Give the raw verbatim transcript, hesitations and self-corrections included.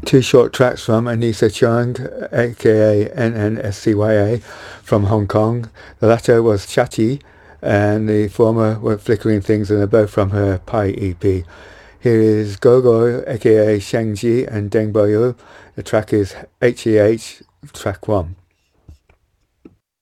Two short tracks from Anissa Chung, aka N N S C Y A, from Hong Kong. The latter was Chatty, and the former were Flickering Things, and they're both from her Pi E P. Here is Gogo, aka Shengji, and Deng Boyu. The track is H E H, track one.